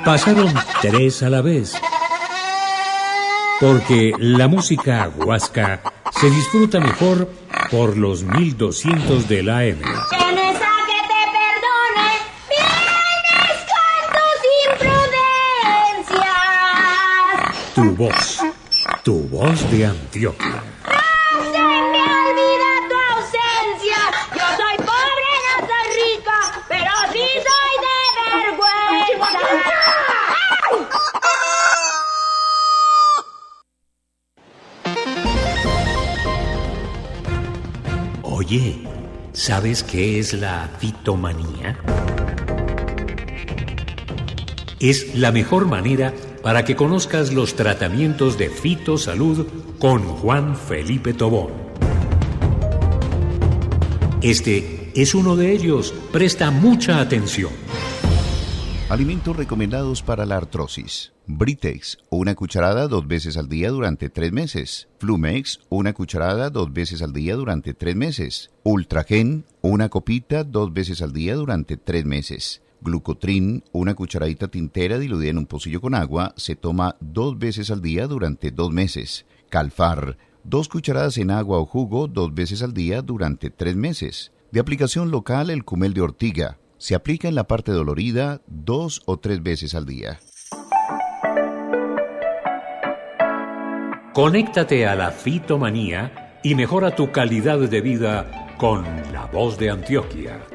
Pasaron 3 a la vez. Porque la música huasca se disfruta mejor por los 1200 de la AM. Tienes a que te perdone, vienes con tus imprudencias. Tu voz de Antioquia. ¡No se me olvida tu ausencia! Yo soy pobre, no soy rica, pero sí soy de vergüenza. Oye, ¿sabes qué es la fitomanía? Es la mejor manera para que conozcas los tratamientos de fitosalud con Juan Felipe Tobón. Este es uno de ellos. Presta mucha atención. Alimentos recomendados para la artrosis. Britex, 1 cucharada 2 veces al día durante 3 meses. Flumex, 1 cucharada 2 veces al día durante 3 meses. Ultragen, 1 copita 2 veces al día durante 3 meses. Glucotrin, 1 cucharadita tintera diluida en un pocillo con agua, se toma 2 veces al día durante 2 meses. Calfar, 2 cucharadas en agua o jugo 2 veces al día durante 3 meses. De aplicación local, el Cumel de ortiga. Se aplica en la parte dolorida 2 o 3 veces al día. Conéctate a la fitomanía y mejora tu calidad de vida con La Voz de Antioquia.